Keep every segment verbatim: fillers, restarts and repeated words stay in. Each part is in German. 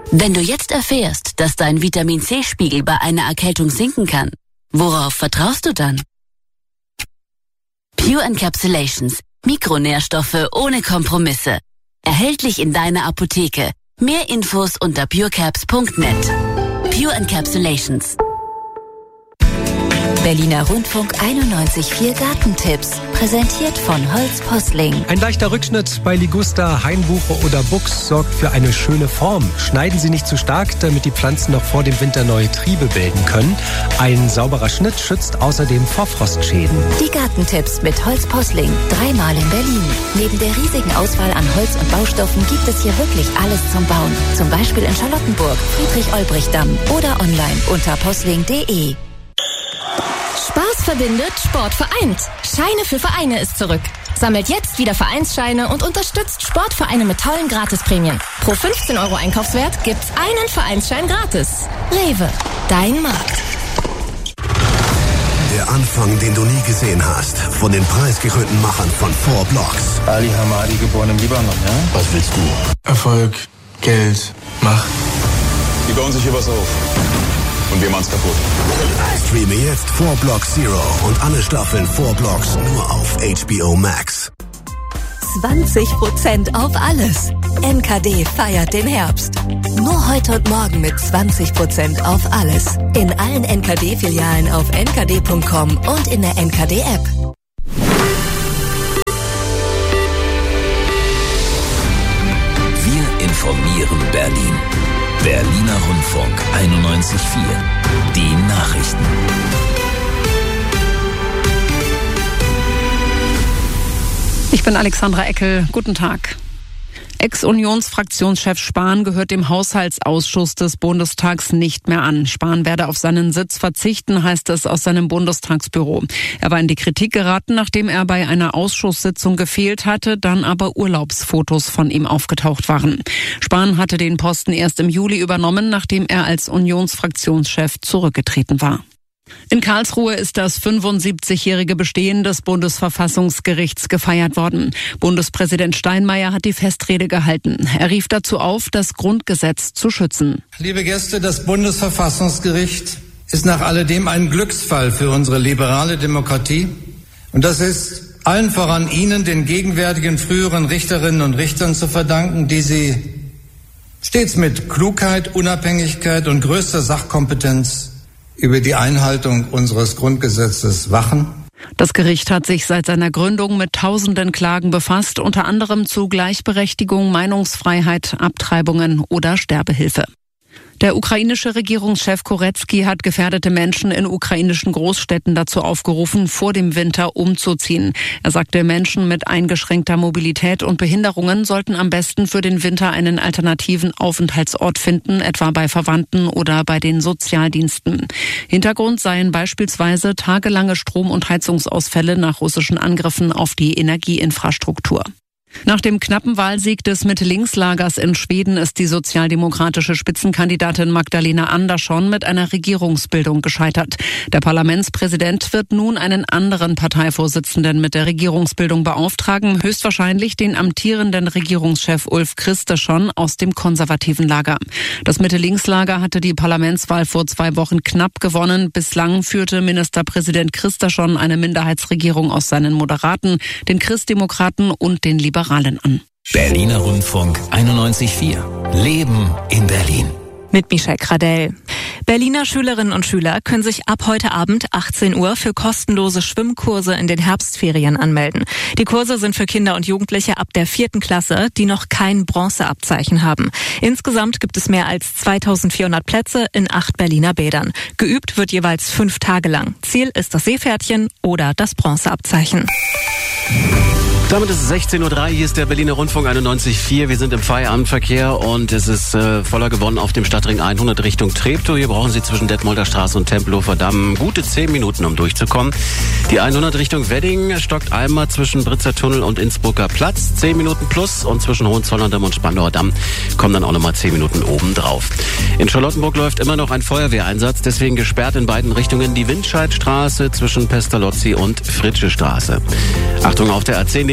Wenn du jetzt erfährst, dass dein Vitamin-C-Spiegel bei einer Erkältung sinken kann, worauf vertraust du dann? Pure Encapsulations. Mikronährstoffe ohne Kompromisse. Erhältlich in deiner Apotheke. Mehr Infos unter purecaps punkt net. Pure Encapsulations. Berliner Rundfunk einundneunzig Komma vier Gartentipps. Präsentiert von Holz Posling. Ein leichter Rückschnitt bei Liguster, Hainbuche oder Buchs sorgt für eine schöne Form. Schneiden Sie nicht zu stark, damit die Pflanzen noch vor dem Winter neue Triebe bilden können. Ein sauberer Schnitt schützt außerdem vor Frostschäden. Die Gartentipps mit Holz Posling. Dreimal in Berlin. Neben der riesigen Auswahl an Holz und Baustoffen gibt es hier wirklich alles zum Bauen. Zum Beispiel in Charlottenburg, Friedrich-Olbrich-Damm oder online unter posling punkt de. Spaß verbindet, Sport vereint. Scheine für Vereine ist zurück. Sammelt jetzt wieder Vereinsscheine und unterstützt Sportvereine mit tollen Gratisprämien. Pro fünfzehn Euro Einkaufswert gibt's einen Vereinsschein gratis. Rewe, dein Markt. Der Anfang, den du nie gesehen hast. Von den preisgekrönten Machern von Four Blocks. Ali Hamadi, geboren im Libanon, ja? Was willst du? Erfolg, Geld, Macht. Die bauen sich hier was auf. Und wir machen's kaputt. Streame jetzt Four Blocks Zero und alle Staffeln Four Blocks nur auf H B O Max. zwanzig Prozent auf alles. N K D feiert den Herbst. Nur heute und morgen mit zwanzig Prozent auf alles. In allen N K D-Filialen auf n k d punkt com und in der N K D-App. Wir informieren Berlin. Berliner Rundfunk einundneunzig Komma vier. Die Nachrichten. Ich bin Alexandra Eckel. Guten Tag. Ex-Unionsfraktionschef Spahn gehört dem Haushaltsausschuss des Bundestags nicht mehr an. Spahn werde auf seinen Sitz verzichten, heißt es aus seinem Bundestagsbüro. Er war in die Kritik geraten, nachdem er bei einer Ausschusssitzung gefehlt hatte, dann aber Urlaubsfotos von ihm aufgetaucht waren. Spahn hatte den Posten erst im Juli übernommen, nachdem er als Unionsfraktionschef zurückgetreten war. In Karlsruhe ist das fünfundsiebzigjährige Bestehen des Bundesverfassungsgerichts gefeiert worden. Bundespräsident Steinmeier hat die Festrede gehalten. Er rief dazu auf, das Grundgesetz zu schützen. Liebe Gäste, das Bundesverfassungsgericht ist nach alledem ein Glücksfall für unsere liberale Demokratie. Und das ist allen voran Ihnen, den gegenwärtigen früheren Richterinnen und Richtern, zu verdanken, die Sie stets mit Klugheit, Unabhängigkeit und größter Sachkompetenz über die Einhaltung unseres Grundgesetzes wachen. Das Gericht hat sich seit seiner Gründung mit tausenden Klagen befasst, unter anderem zu Gleichberechtigung, Meinungsfreiheit, Abtreibungen oder Sterbehilfe. Der ukrainische Regierungschef Koretski hat gefährdete Menschen in ukrainischen Großstädten dazu aufgerufen, vor dem Winter umzuziehen. Er sagte, Menschen mit eingeschränkter Mobilität und Behinderungen sollten am besten für den Winter einen alternativen Aufenthaltsort finden, etwa bei Verwandten oder bei den Sozialdiensten. Hintergrund seien beispielsweise tagelange Strom- und Heizungsausfälle nach russischen Angriffen auf die Energieinfrastruktur. Nach dem knappen Wahlsieg des Mitte-Links-Lagers in Schweden ist die sozialdemokratische Spitzenkandidatin Magdalena Andersson mit einer Regierungsbildung gescheitert. Der Parlamentspräsident wird nun einen anderen Parteivorsitzenden mit der Regierungsbildung beauftragen, höchstwahrscheinlich den amtierenden Regierungschef Ulf Kristersson aus dem konservativen Lager. Das Mitte-Links-Lager hatte die Parlamentswahl vor zwei Wochen knapp gewonnen. Bislang führte Ministerpräsident Kristersson eine Minderheitsregierung aus seinen Moderaten, den Christdemokraten und den Liberalen an. Berliner Rundfunk einundneunzig Komma vier. Leben in Berlin. Mit Michelle Kradell. Berliner Schülerinnen und Schüler können sich ab heute Abend achtzehn Uhr für kostenlose Schwimmkurse in den Herbstferien anmelden. Die Kurse sind für Kinder und Jugendliche ab der vierten Klasse, die noch kein Bronzeabzeichen haben. Insgesamt gibt es mehr als zweitausendvierhundert Plätze in acht Berliner Bädern. Geübt wird jeweils fünf Tage lang. Ziel ist das Seepferdchen oder das Bronzeabzeichen. Damit ist es sechzehn Uhr drei, hier ist der Berliner Rundfunk einundneunzig Komma vier. Wir sind im Feierabendverkehr und es ist äh, voller gewonnen auf dem Stadtring hundert Richtung Treptow. Hier brauchen Sie zwischen Detmolder Straße und Tempelhofer Damm gute zehn Minuten, um durchzukommen. Die hundert Richtung Wedding stockt einmal zwischen Britzer Tunnel und Innsbrucker Platz, zehn Minuten plus, und zwischen Hohenzollern-Damm und Spandauer Damm kommen dann auch nochmal zehn Minuten oben drauf. In Charlottenburg läuft immer noch ein Feuerwehreinsatz, deswegen gesperrt in beiden Richtungen die Windscheidstraße zwischen Pestalozzi und Fritsche Straße. Achtung auf der A zehn,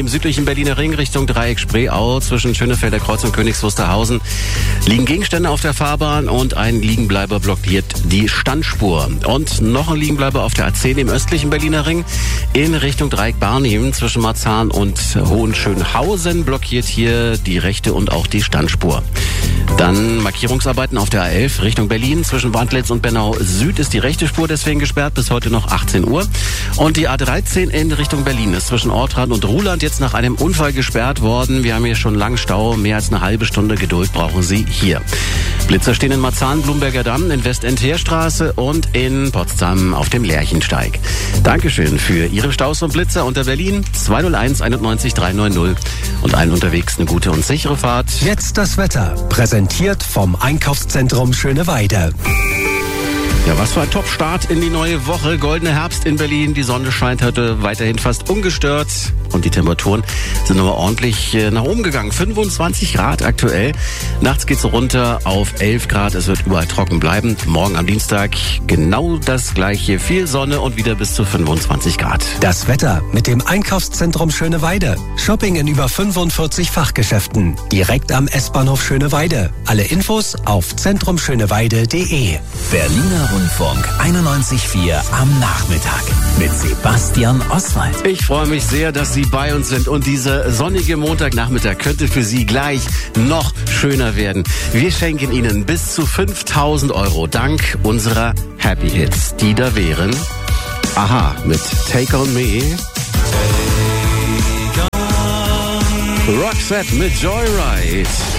dem südlichen Berliner Ring Richtung Dreieck Spreeau zwischen Schönefelder Kreuz und Königs Wusterhausen liegen Gegenstände auf der Fahrbahn und ein Liegenbleiber blockiert die Standspur. Und noch ein Liegenbleiber auf der A zehn im östlichen Berliner Ring in Richtung Dreieck Barnim zwischen Marzahn und Hohenschönhausen blockiert hier die rechte und auch die Standspur. Dann Markierungsarbeiten auf der A elf Richtung Berlin. Zwischen Wandlitz und Bernau Süd ist die rechte Spur deswegen gesperrt bis heute noch achtzehn Uhr. Und die A dreizehn in Richtung Berlin ist zwischen Ortrand und Ruhland jetzt nach einem Unfall gesperrt worden. Wir haben hier schon langen Stau. Mehr als eine halbe Stunde Geduld brauchen Sie hier. Blitzer stehen in Marzahn, Blumberger Damm, in Westend-Heerstraße und in Potsdam auf dem Lerchensteig. Dankeschön für Ihre Staus und Blitzer unter Berlin zwei null eins einundneunzig dreihundertneunzig und allen unterwegs eine gute und sichere Fahrt. Jetzt das Wetter, präsentiert vom Einkaufszentrum Schöneweide. Ja, was für ein Top-Start in die neue Woche. Goldener Herbst in Berlin. Die Sonne scheint heute weiterhin fast ungestört. Und die Temperaturen sind nochmal ordentlich nach oben gegangen. fünfundzwanzig Grad aktuell. Nachts geht's runter auf elf Grad. Es wird überall trocken bleiben. Morgen am Dienstag genau das gleiche. Viel Sonne und wieder bis zu fünfundzwanzig Grad. Das Wetter mit dem Einkaufszentrum Schöneweide. Shopping in über fünfundvierzig Fachgeschäften. Direkt am S-Bahnhof Schöneweide. Alle Infos auf zentrumschöneweide punkt de. Berliner Rundfunk einundneunzig Komma vier am Nachmittag mit Sebastian Oswald. Ich freue mich sehr, dass Sie bei uns sind und dieser sonnige Montagnachmittag könnte für Sie gleich noch schöner werden. Wir schenken Ihnen bis zu fünftausend Euro dank unserer Happy Hits, die da wären Aha mit Take On Me, Roxette mit Joyride.